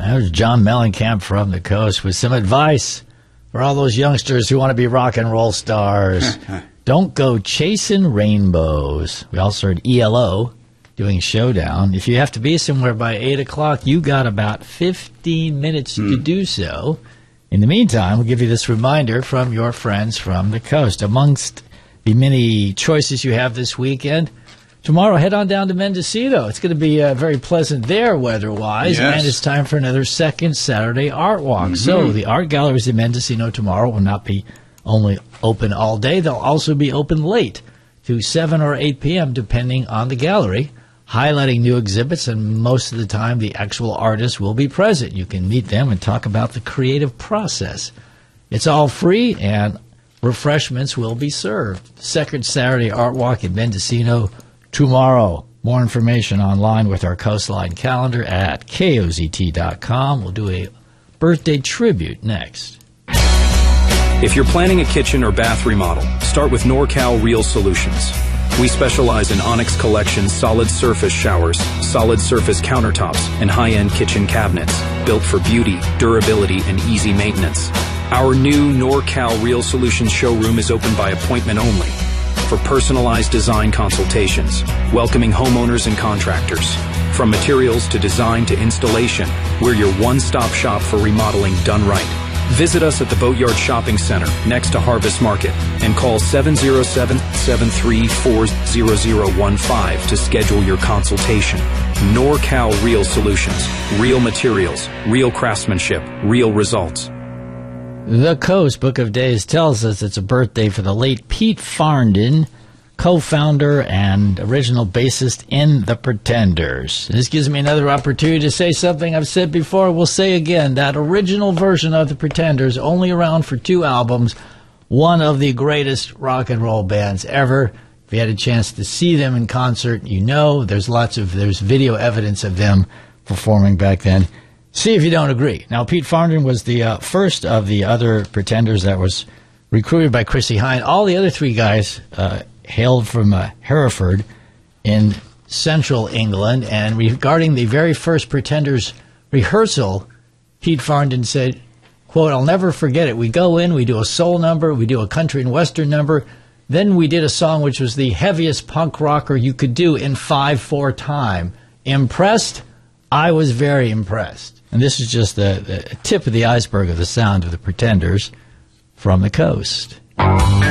That was John Mellencamp from the Coast with some advice for all those youngsters who want to be rock and roll stars. Don't go chasing rainbows. We also heard ELO doing Showdown. If you have to be somewhere by 8 o'clock, you got about 15 minutes to do so. In the meantime, we'll give you this reminder from your friends from the Coast. Amongst the many choices you have this weekend, tomorrow head on down to Mendocino. It's going to be very pleasant there weather-wise, Yes. and it's time for another second Saturday Art Walk. So the art galleries in Mendocino tomorrow will not be only open all day, they'll also be open late to 7 or 8 p.m. depending on the gallery, highlighting new exhibits, and most of the time the actual artists will be present. You can meet them and talk about the creative process. It's all free, and refreshments will be served. Second Saturday Art Walk in Mendocino tomorrow. More information online with our Coastline calendar at kozt.com. We'll do a birthday tribute next. If you're planning a kitchen or bath remodel, start with NorCal Real Solutions. We specialize in Onyx Collection solid surface showers, solid surface countertops, and high-end kitchen cabinets, built for beauty, durability, and easy maintenance. Our new NorCal Real Solutions showroom is open by appointment only for personalized design consultations, welcoming homeowners and contractors. From materials to design to installation, we're your one-stop shop for remodeling done right. Visit us at the Boatyard Shopping Center next to Harvest Market and call 707-734-0015 to schedule your consultation. NorCal Real Solutions. Real materials, real craftsmanship, real results. The Coast Book of Days tells us it's a birthday for the late Pete Farndon, co-founder and original bassist in The Pretenders. This gives me another opportunity to say something I've said before. We'll say again, that original version of The Pretenders, only around for 2 albums, one of the greatest rock and roll bands ever. If you had a chance to see them in concert, you know there's video evidence of them performing back then. See if you don't agree. Now, Pete Farndon was the first of the other Pretenders that was recruited by Chrissie Hynde. All the other 3 guys hailed from Hereford in central England. And regarding the very first Pretenders rehearsal, Pete Farndon said, quote, "I'll never forget it. We go in, we do a soul number, we do a country and western number. Then we did a song which was the heaviest punk rocker you could do in 5/4 time. Impressed? I was very impressed." And this is just the tip of the iceberg of the sound of the Pretenders from the Coast.